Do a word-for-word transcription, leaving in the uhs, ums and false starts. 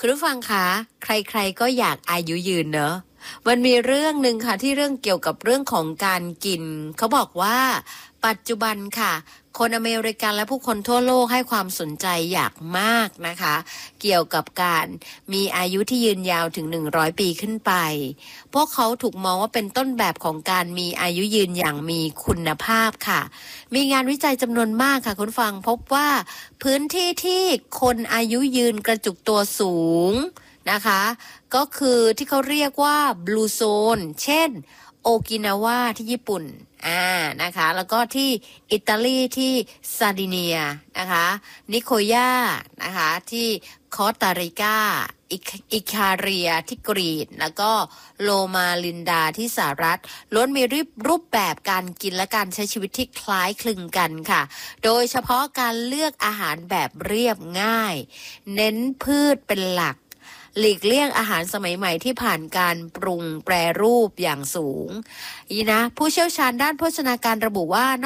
คุณผู้ฟังคะใครๆก็อยากอายุยืนเนอะมันมีเรื่องหนึ่งค่ะที่เรื่องเกี่ยวกับเรื่องของการกินเขาบอกว่าปัจจุบันค่ะคนอเมริกันและผู้คนทั่วโลกให้ความสนใจอย่างมากนะคะเกี่ยวกับการมีอายุที่ยืนยาวถึงหนึ่งร้อยปีขึ้นไปพวกเขาถูกมองว่าเป็นต้นแบบของการมีอายุยืนอย่างมีคุณภาพค่ะมีงานวิจัยจำนวนมากค่ะคุณฟังพบว่าพื้นที่ที่คนอายุยืนกระจุกตัวสูงนะคะก็คือที่เขาเรียกว่าบลูโซนเช่นโอกินาวาที่ญี่ปุ่นอ่านะคะแล้วก็ที่อิตาลีที่ซาร์ดิเนียนะคะนิโคยานะคะที่คอสตาริกาอิคาเรียที่กรีซแล้วก็โลมาลินดาที่สหรัฐล้วนมีรูปรูปแบบการกินและการใช้ชีวิตที่คล้ายคลึงกันค่ะโดยเฉพาะการเลือกอาหารแบบเรียบง่ายเน้นพืชเป็นหลักหลีกเลี่ยงอาหารสมัยใหม่ที่ผ่านการปรุงแปรรูปอย่างสูงนี่นะผู้เชี่ยวชาญด้านโภชนาการระบุว่า